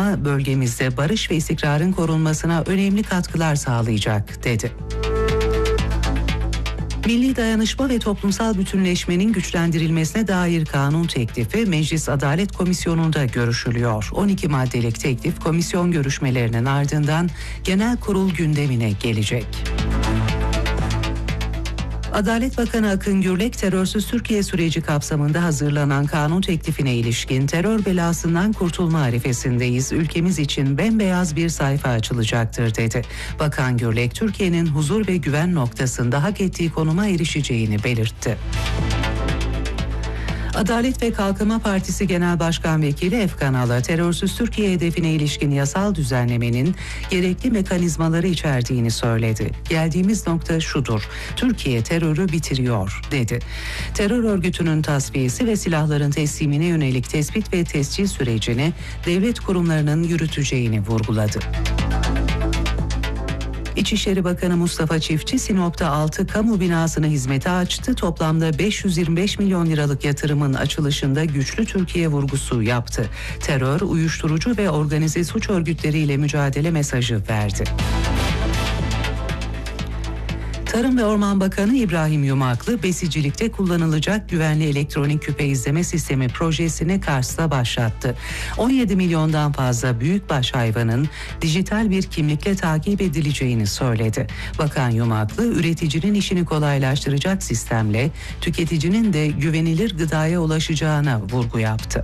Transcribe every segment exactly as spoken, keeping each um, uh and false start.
anlaşma bölgemizde barış ve istikrarın korunmasına önemli katkılar sağlayacak, dedi. Milli dayanışma ve toplumsal bütünleşmenin güçlendirilmesine dair kanun teklifi Meclis Adalet Komisyonu'nda görüşülüyor. on iki maddelik teklif komisyon görüşmelerinin ardından genel kurul gündemine gelecek. Adalet Bakanı Akın Gürlek, terörsüz Türkiye süreci kapsamında hazırlanan kanun teklifine ilişkin terör belasından kurtulma arifesindeyiz. Ülkemiz için bembeyaz bir sayfa açılacaktır, dedi. Bakan Gürlek, Türkiye'nin huzur ve güven noktasında hak ettiği konuma erişeceğini belirtti. Adalet ve Kalkınma Partisi Genel Başkan Vekili Efkan Ala, terörsüz Türkiye hedefine ilişkin yasal düzenlemenin gerekli mekanizmaları içerdiğini söyledi. Geldiğimiz nokta şudur: Türkiye terörü bitiriyor, dedi. Terör örgütünün tasfiyesi ve silahların teslimine yönelik tespit ve tescil sürecini devlet kurumlarının yürüteceğini vurguladı. İçişleri Bakanı Mustafa Çiftçi, Sinop'ta altı kamu binasını hizmete açtı. Toplamda beş yüz yirmi beş milyon liralık yatırımın açılışında güçlü Türkiye vurgusu yaptı. Terör, uyuşturucu ve organize suç örgütleriyle mücadele mesajı verdi. Tarım ve Orman Bakanı İbrahim Yumaklı, besicilikte kullanılacak güvenli elektronik küpe izleme sistemi projesini Kars'ta başlattı. on yedi milyondan fazla büyükbaş hayvanın dijital bir kimlikle takip edileceğini söyledi. Bakan Yumaklı, üreticinin işini kolaylaştıracak sistemle tüketicinin de güvenilir gıdaya ulaşacağına vurgu yaptı.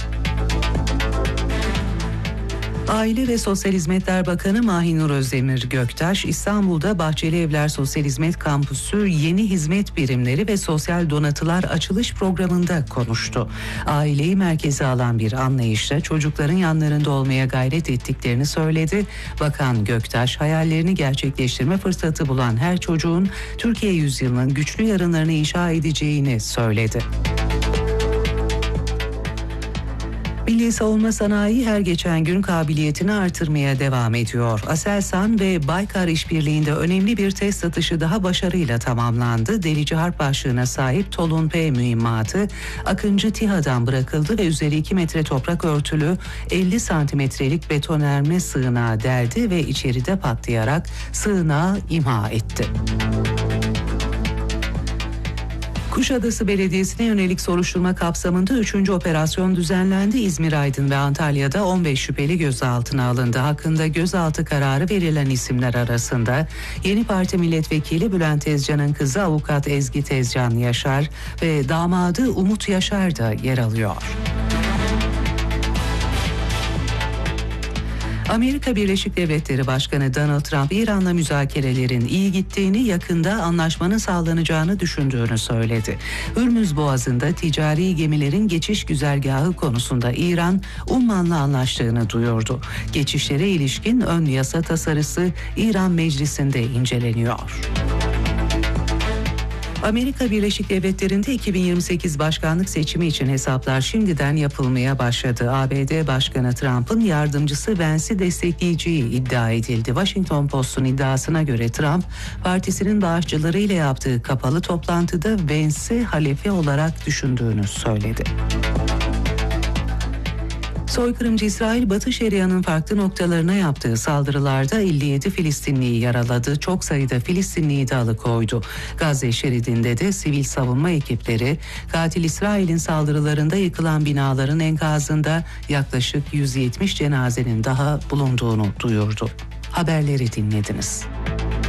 Aile ve Sosyal Hizmetler Bakanı Mahinur Özdemir Göktaş, İstanbul'da Bahçeli Evler Sosyal Hizmet Kampüsü Yeni Hizmet Birimleri ve Sosyal Donatılar açılış programında konuştu. Aileyi merkeze alan bir anlayışla çocukların yanlarında olmaya gayret ettiklerini söyledi. Bakan Göktaş, hayallerini gerçekleştirme fırsatı bulan her çocuğun Türkiye yüzyılının güçlü yarınlarını inşa edeceğini söyledi. Milli savunma sanayi her geçen gün kabiliyetini artırmaya devam ediyor. Aselsan ve Baykar işbirliğinde önemli bir test atışı daha başarıyla tamamlandı. Delici harp başlığına sahip Tolun P mühimmatı Akıncı TİHA'dan bırakıldı ve üzeri iki metre toprak örtülü elli santimetrelik betonarme sığınağa deldi ve içeride patlayarak sığınağı imha etti. Kuşadası Belediyesi'ne yönelik soruşturma kapsamında üçüncü operasyon düzenlendi. İzmir, Aydın ve Antalya'da on beş şüpheli gözaltına alındı. Hakkında gözaltı kararı verilen isimler arasında Yeni Parti Milletvekili Bülent Tezcan'ın kızı avukat Ezgi Tezcan Yaşar ve damadı Umut Yaşar da yer alıyor. Amerika Birleşik Devletleri Başkanı Donald Trump, İran'la müzakerelerin iyi gittiğini, yakında anlaşmanın sağlanacağını düşündüğünü söyledi. Hürmüz Boğazı'nda ticari gemilerin geçiş güzergahı konusunda İran, Umman'la anlaştığını duyurdu. Geçişlere ilişkin ön yasa tasarısı İran Meclisi'nde inceleniyor. Amerika Birleşik Devletleri'nde iki bin yirmi sekiz başkanlık seçimi için hesaplar şimdiden yapılmaya başladı. A B D Başkanı Trump'ın yardımcısı Vance'i destekleyeceği iddia edildi. Washington Post'un iddiasına göre Trump, partisinin bağışçılarıyla yaptığı kapalı toplantıda Vance'i halefi olarak düşündüğünü söyledi. Soykırımcı İsrail, Batı Şeria'nın farklı noktalarına yaptığı saldırılarda elli yedi Filistinliyi yaraladı. Çok sayıda Filistinliyi de alıkoydu. Gazze şeridinde de sivil savunma ekipleri, katil İsrail'in saldırılarında yıkılan binaların enkazında yaklaşık yüz yetmiş cenazenin daha bulunduğunu duyurdu. Haberleri dinlediniz.